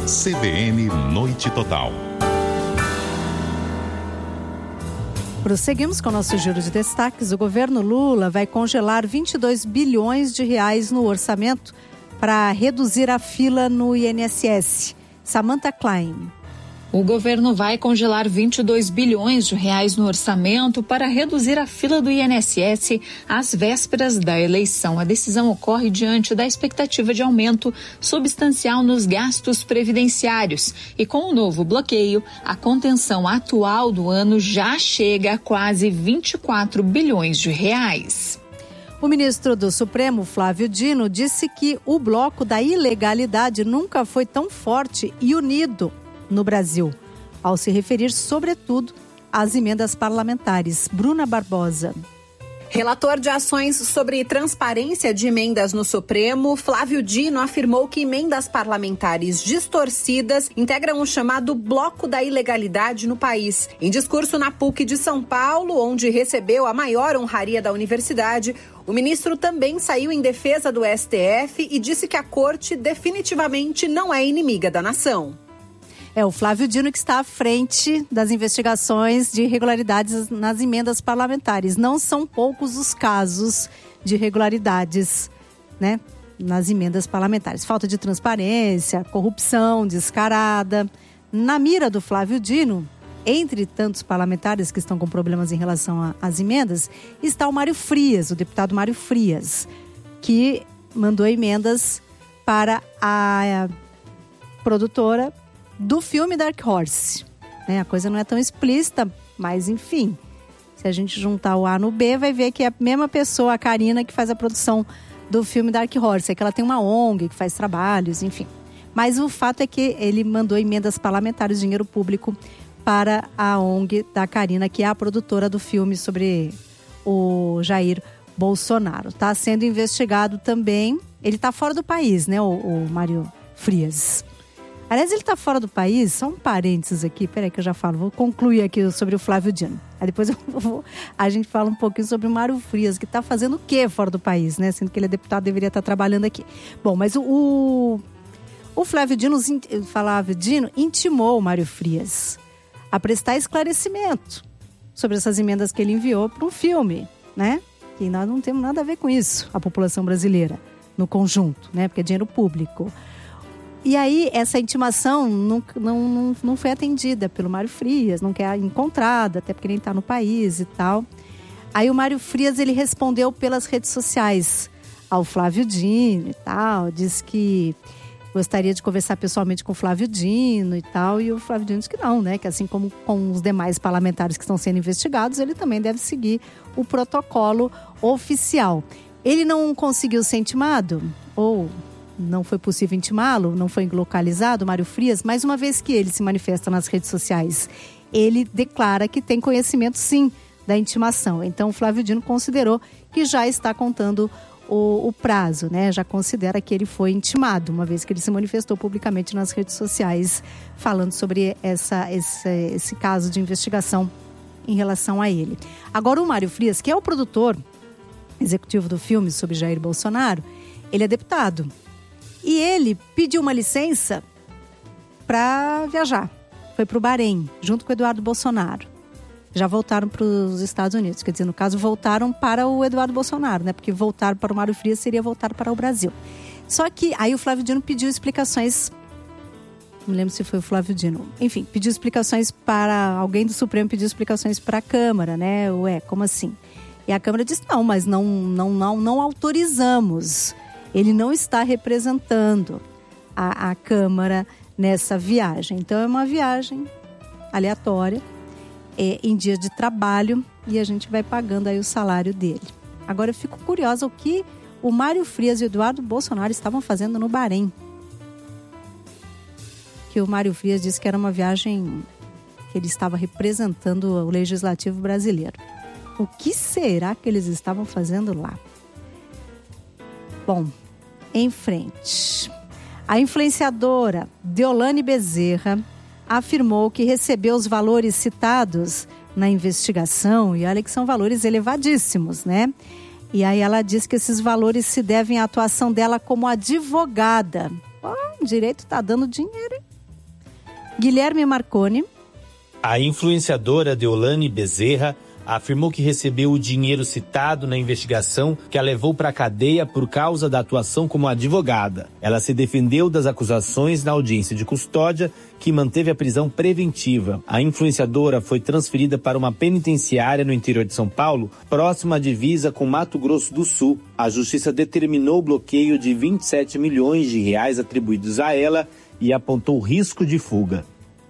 CBN Noite Total. Prosseguimos com o nosso giro de destaques. O governo Lula vai congelar 22 bilhões de reais no orçamento para reduzir a fila no INSS. Samantha Klein. O governo vai congelar 22 bilhões de reais no orçamento para reduzir a fila do INSS às vésperas da eleição. A decisão ocorre diante da expectativa de aumento substancial nos gastos previdenciários. E com o novo bloqueio, a contenção atual do ano já chega a quase 24 bilhões de reais. O ministro do Supremo, Flávio Dino, disse que o bloco da ilegalidade nunca foi tão forte e unido no Brasil, ao se referir, sobretudo, às emendas parlamentares. Bruna Barbosa. Relator de ações sobre transparência de emendas no Supremo, Flávio Dino afirmou que emendas parlamentares distorcidas integram o chamado bloco da ilegalidade no país. Em discurso na PUC de São Paulo, onde recebeu a maior honraria da universidade, o ministro também saiu em defesa do STF e disse que a corte definitivamente não é inimiga da nação. É o Flávio Dino que está à frente das investigações de irregularidades nas emendas parlamentares. Não são poucos os casos de irregularidades, né, nas emendas parlamentares. Falta de transparência, corrupção descarada. Na mira do Flávio Dino, entre tantos parlamentares que estão com problemas em relação às emendas, está o Mário Frias, o deputado Mário Frias, que mandou emendas para a produtora do filme Dark Horse. A coisa não é tão explícita, mas enfim, se a gente juntar o A no B, vai ver que é a mesma pessoa, a Karina, que faz a produção do filme Dark Horse. É que ela tem uma ONG que faz trabalhos, enfim. Mas o fato é que ele mandou emendas parlamentares, dinheiro público, para a ONG da Karina, que é a produtora do filme sobre o Jair Bolsonaro. Está sendo investigado também. Ele está fora do país, né, o Mário Frias. Aliás, ele está fora do país, só um parênteses aqui, peraí que eu já falo, vou concluir aqui sobre o Flávio Dino. Aí depois a gente fala um pouquinho sobre o Mário Frias, que está fazendo o quê fora do país, né? Sendo que ele é deputado, deveria estar trabalhando aqui. Bom, mas o Flávio Dino intimou o Mário Frias a prestar esclarecimento sobre essas emendas que ele enviou para um filme, né? E nós não temos nada a ver com isso, a população brasileira, no conjunto, né? Porque é dinheiro público. E aí, essa intimação não foi atendida pelo Mário Frias, não quer encontrada, até porque nem está no país e tal. Aí o Mário Frias, ele respondeu pelas redes sociais ao Flávio Dino e tal, disse que gostaria de conversar pessoalmente com o Flávio Dino e tal, e o Flávio Dino disse que não, né? Que assim como com os demais parlamentares que estão sendo investigados, ele também deve seguir o protocolo oficial. Ele não conseguiu ser intimado, ou não foi possível intimá-lo, não foi localizado, Mário Frias, mas uma vez que ele se manifesta nas redes sociais, ele declara que tem conhecimento, sim, da intimação. Então, o Flávio Dino considerou que já está contando o prazo, né? Já considera que ele foi intimado, uma vez que ele se manifestou publicamente nas redes sociais, falando sobre esse caso de investigação em relação a ele. Agora, o Mário Frias, que é o produtor executivo do filme sobre Jair Bolsonaro, ele é deputado. E ele pediu uma licença para viajar. Foi para o Bahrein, junto com o Eduardo Bolsonaro. Já voltaram para os Estados Unidos. Quer dizer, no caso, voltaram para o Eduardo Bolsonaro, né? Porque voltar para o Mário Frias seria voltar para o Brasil. Só que aí o Flávio Dino pediu explicações. Não me lembro se foi o Flávio Dino. Enfim, pediu explicações para... Alguém do Supremo pediu explicações para a Câmara, né? Como assim? E a Câmara disse, não, mas não autorizamos. Ele não está representando a Câmara nessa viagem. Então, é uma viagem aleatória, em dia de trabalho, e a gente vai pagando aí o salário dele. Agora, eu fico curiosa o que o Mário Frias e o Eduardo Bolsonaro estavam fazendo no Bahrein. Que o Mário Frias disse que era uma viagem que ele estava representando o Legislativo brasileiro. O que será que eles estavam fazendo lá? Bom, em frente. A influenciadora Deolane Bezerra afirmou que recebeu os valores citados na investigação, e olha que são valores elevadíssimos, né? E aí ela diz que esses valores se devem à atuação dela como advogada. O direito está dando dinheiro, hein? Guilherme Marconi. A influenciadora Deolane Bezerra afirmou que recebeu o dinheiro citado na investigação que a levou para a cadeia por causa da atuação como advogada. Ela se defendeu das acusações na audiência de custódia, que manteve a prisão preventiva. A influenciadora foi transferida para uma penitenciária no interior de São Paulo, próxima à divisa com Mato Grosso do Sul. A justiça determinou o bloqueio de 27 milhões de reais atribuídos a ela e apontou risco de fuga.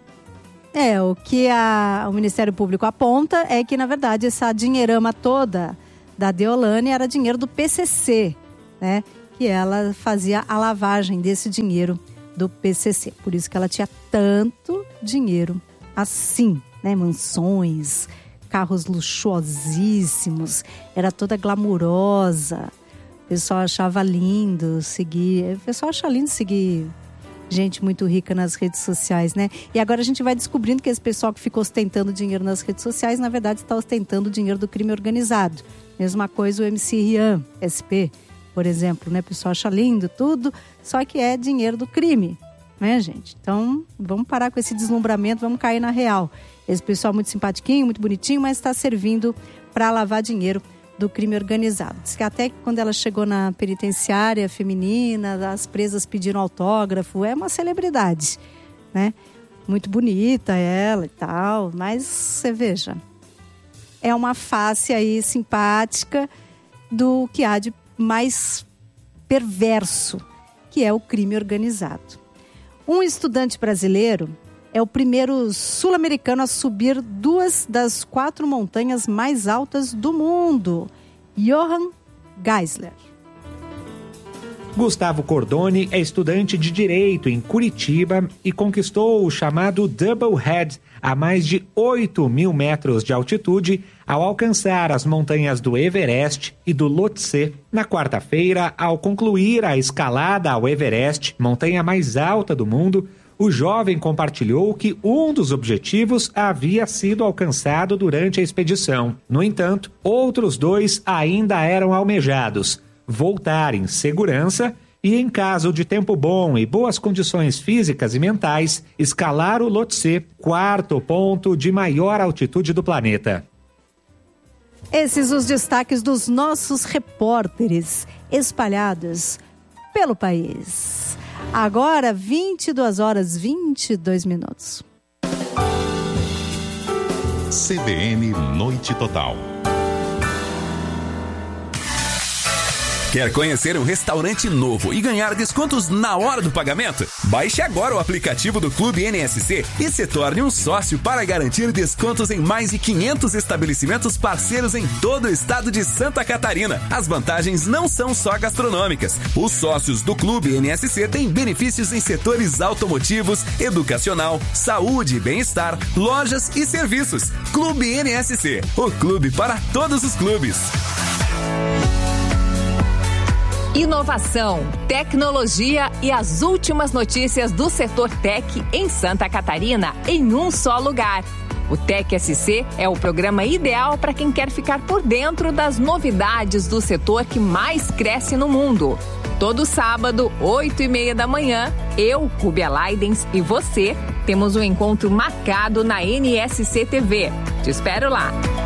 O que o Ministério Público aponta é que, na verdade, essa dinheirama toda da Deolane era dinheiro do PCC, né? Que ela fazia a lavagem desse dinheiro do PCC. Por isso que ela tinha tanto dinheiro assim, né? Mansões, carros luxuosíssimos, era toda glamurosa. O pessoal achava lindo seguir. O pessoal acha lindo seguir gente muito rica nas redes sociais, né? E agora a gente vai descobrindo que esse pessoal que fica ostentando dinheiro nas redes sociais, na verdade, está ostentando o dinheiro do crime organizado. Mesma coisa o MC Rian, SP, por exemplo, né? O pessoal acha lindo tudo, só que é dinheiro do crime, né, gente? Então, vamos parar com esse deslumbramento, vamos cair na real. Esse pessoal muito simpatiquinho, muito bonitinho, mas está servindo para lavar dinheiro do crime organizado. Diz que até quando ela chegou na penitenciária feminina, as presas pediram autógrafo, é uma celebridade, né? Muito bonita ela e tal, mas você veja, é uma face aí simpática do que há de mais perverso, que é o crime organizado. Um estudante brasileiro é o primeiro sul-americano a subir 2 das 4 montanhas mais altas do mundo. Johan Geisler. Gustavo Cordoni é estudante de Direito em Curitiba e conquistou o chamado Double Head a mais de 8.000 metros de altitude ao alcançar as montanhas do Everest e do Lhotse. Na quarta-feira, ao concluir a escalada ao Everest, montanha mais alta do mundo, o jovem compartilhou que um dos objetivos havia sido alcançado durante a expedição. No entanto, outros 2 ainda eram almejados: voltar em segurança e, em caso de tempo bom e boas condições físicas e mentais, escalar o Lhotse, 4º ponto de maior altitude do planeta. Esses os destaques dos nossos repórteres espalhados pelo país. Agora, 22h22. CBN Noite Total. Quer conhecer um restaurante novo e ganhar descontos na hora do pagamento? Baixe agora o aplicativo do Clube NSC e se torne um sócio para garantir descontos em mais de 500 estabelecimentos parceiros em todo o estado de Santa Catarina. As vantagens não são só gastronômicas. Os sócios do Clube NSC têm benefícios em setores automotivos, educacional, saúde e bem-estar, lojas e serviços. Clube NSC, o clube para todos os clubes. Inovação, tecnologia e as últimas notícias do setor tech em Santa Catarina em um só lugar. O Tech SC é o programa ideal para quem quer ficar por dentro das novidades do setor que mais cresce no mundo. Todo sábado, 8h30 da manhã, eu, Rubia Leidens e você temos um encontro marcado na NSC TV. Te espero lá!